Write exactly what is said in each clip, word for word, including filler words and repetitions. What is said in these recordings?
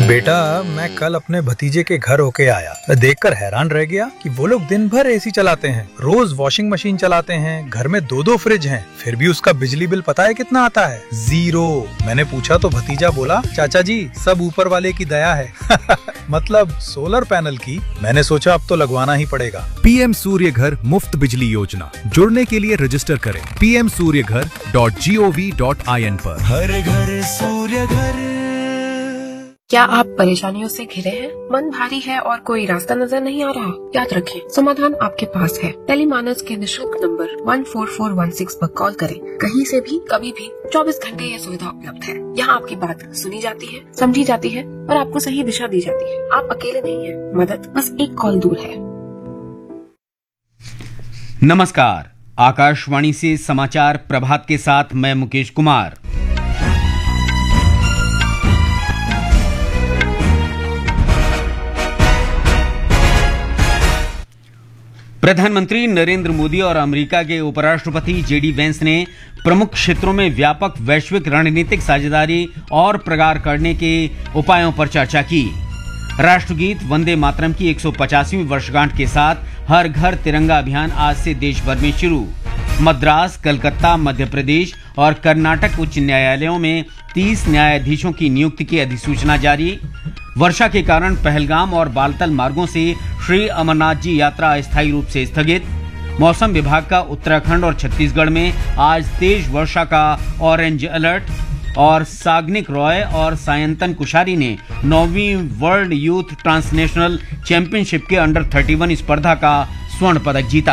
बेटा, मैं कल अपने भतीजे के घर होके आया। मैं देखकर हैरान रह गया कि वो लोग दिन भर एसी चलाते हैं, रोज वॉशिंग मशीन चलाते हैं, घर में दो दो फ्रिज हैं, फिर भी उसका बिजली बिल पता है कितना आता है? जीरो। मैंने पूछा तो भतीजा बोला, चाचा जी सब ऊपर वाले की दया है। मतलब सोलर पैनल की। मैंने सोचा अब तो लगवाना ही पड़ेगा। पीएम सूर्य घर मुफ्त बिजली योजना, जुड़ने के लिए रजिस्टर करें पी एम सूर्य घर dot G O V dot I N पर। हर घर सूर्य घर। क्या आप परेशानियों से घिरे हैं? मन भारी है और कोई रास्ता नजर नहीं आ रहा? याद रखें, समाधान आपके पास है। टेलीमानस के निशुल्क number one four four one six पर कॉल करें। कहीं से भी, कभी भी, चौबीस घंटे ये सुविधा उपलब्ध है। यहाँ आपकी बात सुनी जाती है, समझी जाती है और आपको सही दिशा दी जाती है। आप अकेले नहीं हैं, मदद बस एक कॉल दूर है। नमस्कार, आकाशवाणी से समाचार प्रभात के साथ मैं मुकेश कुमार। प्रधानमंत्री नरेंद्र मोदी और अमेरिका के उपराष्ट्रपति जेडी वेंस ने प्रमुख क्षेत्रों में व्यापक वैश्विक रणनीतिक साझेदारी और प्रगाढ़ करने के उपायों पर चर्चा की। राष्ट्रगीत वंदे मातरम की एक सौ पचासवीं वर्षगांठ के साथ हर घर तिरंगा अभियान आज से देश भर में शुरू। मद्रास, कलकत्ता, मध्य प्रदेश और कर्नाटक उच्च न्यायालयों में तीस न्यायाधीशों की नियुक्ति की अधिसूचना जारी। वर्षा के कारण पहलगाम और बालतल मार्गों से श्री अमरनाथ जी यात्रा अस्थायी रूप से स्थगित। मौसम विभाग का उत्तराखंड और छत्तीसगढ़ में आज तेज वर्षा का ऑरेंज अलर्ट। और साग्निक रॉय और सायंतन कुशारी ने नौवीं वर्ल्ड यूथ ट्रांसनेशनल चैंपियनशिप के अंडर इकतीस स्पर्धा का स्वर्ण पदक जीता।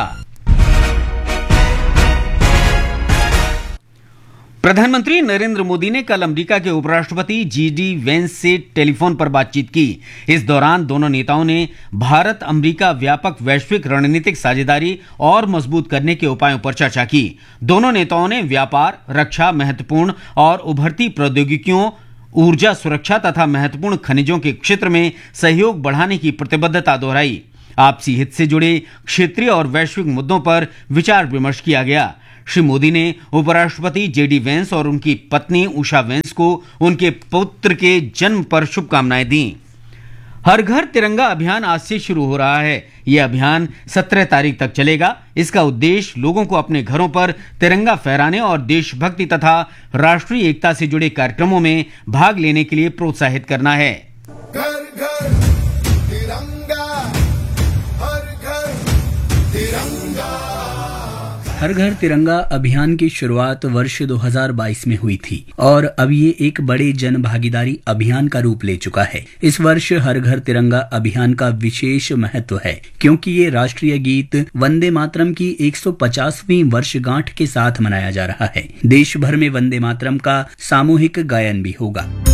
प्रधानमंत्री नरेंद्र मोदी ने कल अमेरिका के उपराष्ट्रपति जेडी वेंस से टेलीफोन पर बातचीत की। इस दौरान दोनों नेताओं ने भारत अमेरिका व्यापक वैश्विक रणनीतिक साझेदारी और मजबूत करने के उपायों पर चर्चा की। दोनों नेताओं ने व्यापार, रक्षा, महत्वपूर्ण और उभरती प्रौद्योगिकियों, ऊर्जा सुरक्षा तथा महत्वपूर्ण खनिजों के क्षेत्र में सहयोग बढ़ाने की प्रतिबद्धता दोहराई। आपसी हित से जुड़े क्षेत्रीय और वैश्विक मुद्दों पर विचार विमर्श किया गया। श्री मोदी ने उपराष्ट्रपति जेडी वेंस और उनकी पत्नी उषा वेंस को उनके पुत्र के जन्म पर शुभकामनाएं दी। हर घर तिरंगा अभियान आज से शुरू हो रहा है। यह अभियान सत्रह तारीख तक चलेगा। इसका उद्देश्य लोगों को अपने घरों पर तिरंगा फहराने और देशभक्ति तथा राष्ट्रीय एकता से जुड़े कार्यक्रमों में भाग लेने के लिए प्रोत्साहित करना है। घर घर तिरंगा, हर घर तिरंगा। हर घर तिरंगा अभियान की शुरुआत वर्ष दो हज़ार बाईस में हुई थी और अब ये एक बड़े जन भागीदारी अभियान का रूप ले चुका है। इस वर्ष हर घर तिरंगा अभियान का विशेष महत्व है क्योंकि ये राष्ट्रीय गीत वंदे मातरम की एक सौ पचासवीं वर्षगांठ के साथ मनाया जा रहा है। देश भर में वंदे मातरम का सामूहिक गायन भी होगा।